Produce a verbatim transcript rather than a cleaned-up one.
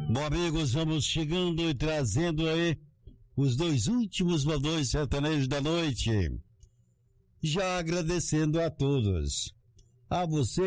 Bom, amigos, vamos chegando e trazendo aí os dois últimos modões sertanejos da noite. Já agradecendo a todos. A você